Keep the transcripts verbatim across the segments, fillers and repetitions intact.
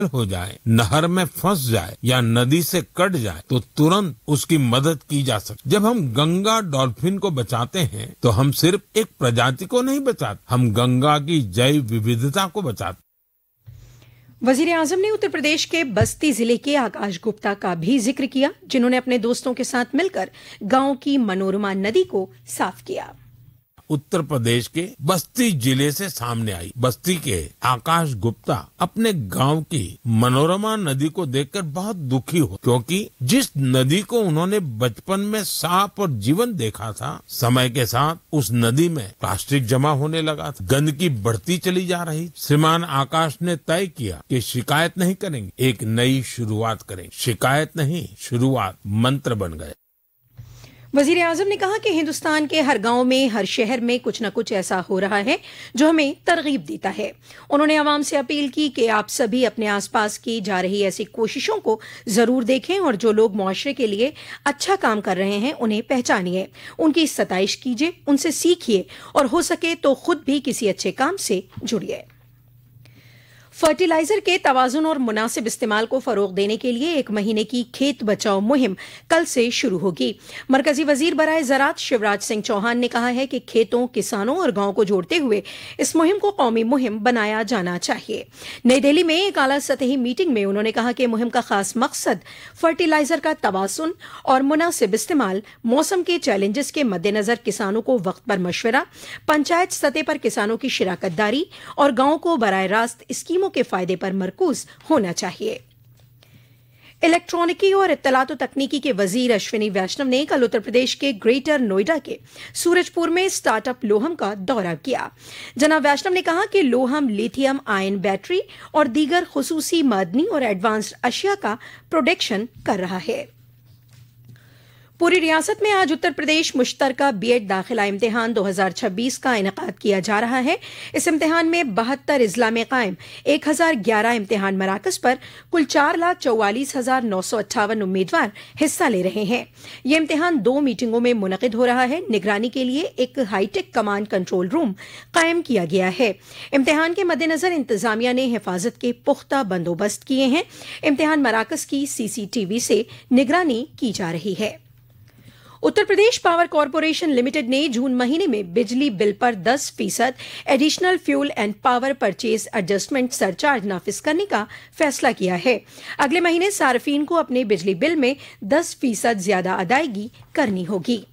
हो जाए, नहर में फंस जाए या नदी से कट जाए तो तुरंत उसकी मदद की जा सकती। जब हम गंगा डॉल्फिन को बचाते हैं तो हम सिर्फ एक प्रजाति को नहीं बचाते, हम गंगा की जैव विविधता को बचाते। वजीर आजम ने उत्तर प्रदेश के बस्ती जिले के आकाश गुप्ता का भी जिक्र किया, जिन्होंने अपने दोस्तों के साथ मिलकर गांव की मनोरमा नदी को साफ किया। उत्तर प्रदेश के बस्ती जिले से सामने आई बस्ती के आकाश गुप्ता अपने गांव की मनोरमा नदी को देखकर बहुत दुखी हो, क्योंकि जिस नदी को उन्होंने बचपन में साफ और जीवन देखा था, समय के साथ उस नदी में प्लास्टिक जमा होने लगा था, गंदगी बढ़ती चली जा रही। श्रीमान आकाश ने तय किया कि शिकायत नहीं करेंगे, एक नई शुरुआत करेंगे। शिकायत नहीं, शुरुआत मंत्र बन गए। वजीर आजम ने कहा कि हिंदुस्तान के हर गांव में, हर शहर में कुछ न कुछ ऐसा हो रहा है जो हमें तरगीब देता है। उन्होंने आवाम से अपील की कि आप सभी अपने आसपास की जा रही ऐसी कोशिशों को जरूर देखें और जो लोग मुआशरे के लिए अच्छा काम कर रहे हैं उन्हें पहचानिए, उनकी सताइश कीजिए, उनसे सीखिए और हो सके तो खुद भी किसी अच्छे काम से जुड़िए। फर्टिलाइजर के तवाजुन और मुनासिब इस्तेमाल को फरोग देने के लिए एक महीने की खेत बचाओ मुहिम कल से शुरू होगी। मरकजी वजीर बराए ज़राअत शिवराज सिंह चौहान ने कहा है कि खेतों, किसानों और गांव को जोड़ते हुए इस मुहिम को कौमी मुहिम बनाया जाना चाहिए। नई दिल्ली में एक आला सतही मीटिंग में उन्होंने कहा कि मुहिम का खास मकसद फर्टिलाइजर का तवाजुन और मुनासिब इस्तेमाल, मौसम के चैलेंजेस के मद्देनजर किसानों को वक्त पर मशवरा, पंचायत सतह पर किसानों की शिराकत दारी और गांव को बराह रास्त स्कीमों के फायदे पर मरकूज होना चाहिए। इलेक्ट्रॉनिकी और इत्तलात तकनीकी के वजीर अश्विनी वैष्णव ने कल उत्तर प्रदेश के ग्रेटर नोएडा के सूरजपुर में स्टार्टअप लोहम का दौरा किया। जनाब वैष्णव ने कहा कि लोहम लिथियम आयन बैटरी और दीगर खुसूसी मदनी और एडवांस्ड अशिया का प्रोडक्शन कर रहा है। पूरी रियासत में आज उत्तर प्रदेश मुश्तरका बीएड दाखिला इम्तिहान दो हज़ार छब्बीस का इनेकाद किया जा रहा है। इस इम्तिहान में बहत्तर इजला में कायम एक हजार ग्यारह इम्तिहान मराकज पर कुल चार लाख चौवालीस हजार नौ सौ अट्ठावन उम्मीदवार हिस्सा ले रहे हैं। ये इम्तिहान दो मीटिंगों में मुनक़िद हो रहा है। निगरानी के लिए एक हाईटेक कमांड कंट्रोल रूम कायम किया गया है। इम्तिहान के मद्देनजर इंतजामिया ने हिफाजत के पुख्ता बंदोबस्त किए हैं। इम्तिहान मराकज की सीसीटीवी से निगरानी की जा रही है। Uttar Pradesh power corporation limited ने जून महीने में बिजली बिल पर दस फीसद additional fuel and power purchase adjustment surcharge नाफिज करने का फैसला किया है। अगले महीने सार्फिन को अपने बिजली बिल में दस फीसद ज्यादा अदायगी करनी होगी।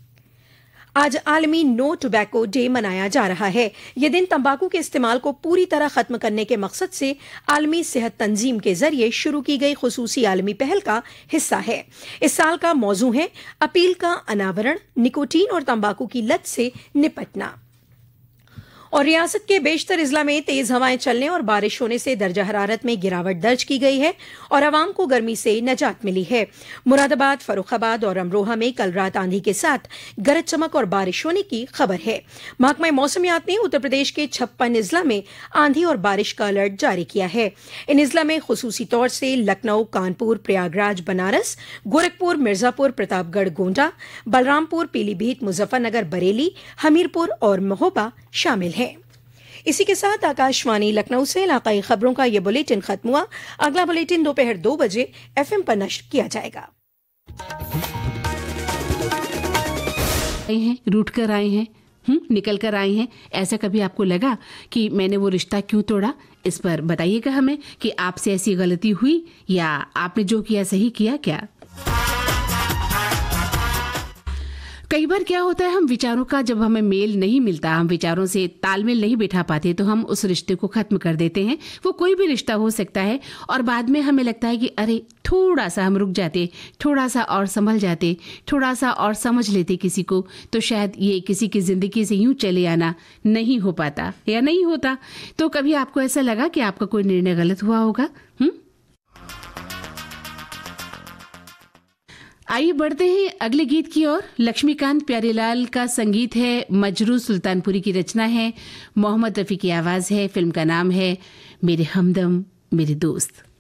आज आलमी नो टोबैको डे मनाया जा रहा है। यह दिन तंबाकू के इस्तेमाल को पूरी तरह खत्म करने के मकसद से आलमी सेहत तंजीम के जरिए शुरू की गई खुसूसी आलमी पहल का हिस्सा है। इस साल का मौजू है अपील का अनावरण, निकोटीन और तंबाकू की लत से निपटना। और रियासत के बेशतर इजला में तेज हवाएं चलने और बारिश होने से दर्जा हरारत में गिरावट दर्ज की गई है और आवाम को गर्मी से निजात मिली है। मुरादाबाद, फर्रुखाबाद और अमरोहा में कल रात आंधी के साथ गरज चमक और बारिश होने की खबर है। महकमा मौसमियात ने उत्तर प्रदेश के छप्पन इजला में आंधी और बारिश का अलर्ट जारी किया है। इन इजला में खुसूसी तौर से लखनऊ, कानपुर, प्रयागराज, बनारस, गोरखपुर, मिर्जापुर, प्रतापगढ़, गोंडा, बलरामपुर, पीलीभीत, मुजफ्फरनगर, बरेली, हमीरपुर और महोबा शामिल हैं। इसी के साथ आकाशवाणी लखनऊ से इलाकाई खबरों का ये बुलेटिन खत्म हुआ। अगला बुलेटिन दोपहर दो बजे एफएम पर नश्र किया जाएगा। हैं, रूठ कर आए हैं, हम्म निकल कर आए हैं। ऐसा कभी आपको लगा कि मैंने वो रिश्ता क्यों तोड़ा? इस पर बताइएगा हमें कि आपसे ऐसी गलती हुई या आपने जो किया सही किया क्या। कई बार क्या होता है, हम विचारों का जब हमें मेल नहीं मिलता, हम विचारों से तालमेल नहीं बिठा पाते, तो हम उस रिश्ते को खत्म कर देते हैं। वो कोई भी रिश्ता हो सकता है और बाद में हमें लगता है कि अरे थोड़ा सा हम रुक जाते, थोड़ा सा और संभल जाते, थोड़ा सा और समझ लेते किसी को, तो शायद ये किसी की जिंदगी से यूं चले आना नहीं हो पाता या नहीं होता। तो कभी आपको ऐसा लगा कि आपका कोई निर्णय गलत हुआ होगा? हम्म आइए बढ़ते हैं अगले गीत की ओर। लक्ष्मीकांत प्यारेलाल का संगीत है, मजरू सुल्तानपुरी की रचना है, मोहम्मद रफ़ी की आवाज़ है। फिल्म का नाम है मेरे हमदम मेरे दोस्त।